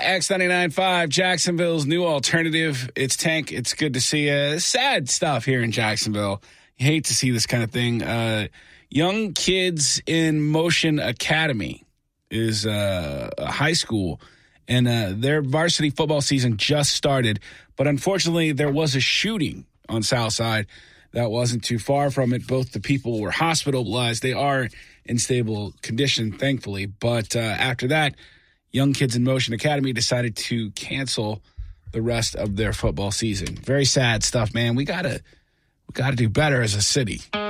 X99.5, Jacksonville's new alternative. It's Tank. It's good to see you. Sad stuff here in Jacksonville. You hate to see this kind of thing. Young Kids in Motion Academy is a high school, and their varsity football season just started. But unfortunately, there was a shooting on Southside that wasn't too far from it. Both the people were hospitalized. They are in stable condition, thankfully. But after that, Young Kids in Motion Academy decided to cancel the rest of their football season. Very sad stuff, man. We gotta do better as a city.